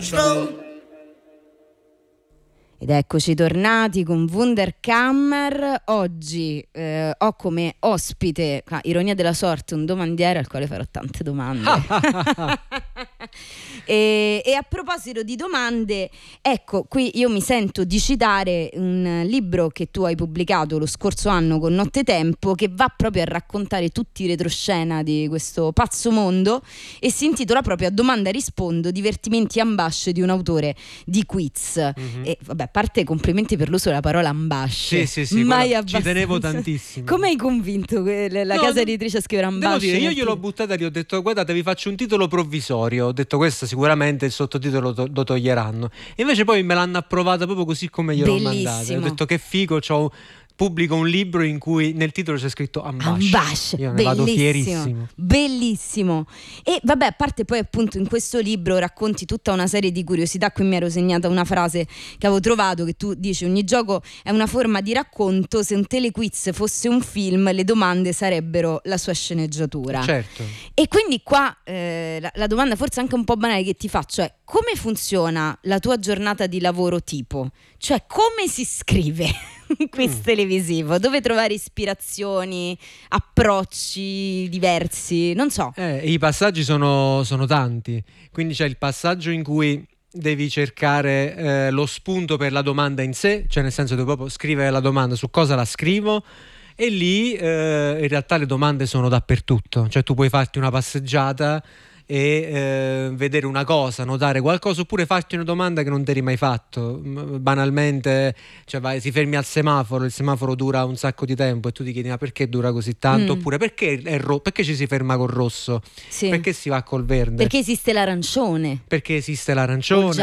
Ed eccoci tornati con Wunderkammer. Oggi ho come ospite, ironia della sorte, un domandiere al quale farò tante domande. E a proposito di domande, ecco, qui io mi sento di citare un libro che tu hai pubblicato lo scorso anno con Nottetempo, che va proprio a raccontare tutti i retroscena di questo pazzo mondo e si intitola proprio A domanda rispondo, divertimenti e ambasce di un autore di quiz. E vabbè, a parte complimenti per l'uso della parola ambasce, sì, mai ci tenevo tantissimo. Come hai convinto la casa editrice a scrivere ambasce? Devo dire, io gliel'ho buttata lì, ho detto guardate, vi faccio un titolo provvisorio, ho detto questo sicuramente il sottotitolo lo toglieranno, e invece poi me l'hanno approvata proprio così come gliel'ho mandata. Ho detto che figo, pubblico un libro in cui nel titolo c'è scritto ambasce. Io ne vado fierissimo. Bellissimo. E vabbè, a parte poi appunto in questo libro racconti tutta una serie di curiosità. Qui mi ero segnata una frase che avevo trovato, che tu dici: ogni gioco è una forma di racconto, se un telequiz fosse un film le domande sarebbero la sua sceneggiatura. Certo. E quindi qua la domanda forse anche un po' banale che ti faccio è: come funziona la tua giornata di lavoro tipo? Cioè, come si scrive un quiz televisivo? Dove trovare ispirazioni, approcci diversi? Non so. I passaggi sono tanti. Quindi c'è il passaggio in cui devi cercare lo spunto per la domanda in sé, cioè nel senso devi proprio scrivere la domanda, su cosa la scrivo, e lì in realtà le domande sono dappertutto. Cioè tu puoi farti una passeggiata e vedere una cosa, notare qualcosa, oppure farti una domanda che non ti eri mai fatto. Banalmente, cioè si fermi al semaforo, il semaforo dura un sacco di tempo e tu ti chiedi ma perché dura così tanto, oppure perché perché ci si ferma col rosso, Sì. perché si va col verde, perché esiste l'arancione, perché esiste l'arancione.